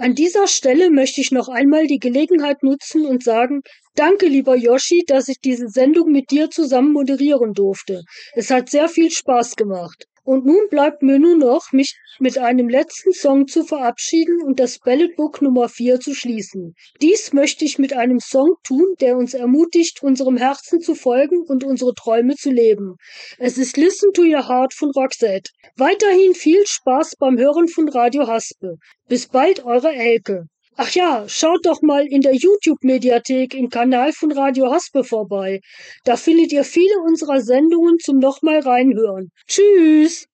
An dieser Stelle möchte ich noch einmal die Gelegenheit nutzen und sagen, danke lieber Yoshi, dass ich diese Sendung mit dir zusammen moderieren durfte. Es hat sehr viel Spaß gemacht. Und nun bleibt mir nur noch, mich mit einem letzten Song zu verabschieden und das Ballad Book Nummer 4 zu schließen. Dies möchte ich mit einem Song tun, der uns ermutigt, unserem Herzen zu folgen und unsere Träume zu leben. Es ist Listen to Your Heart von Roxette. Weiterhin viel Spaß beim Hören von Radio Haspe. Bis bald, eure Elke. Ach ja, schaut doch mal in der YouTube-Mediathek im Kanal von Radio Haspe vorbei. Da findet ihr viele unserer Sendungen zum nochmal reinhören. Tschüss!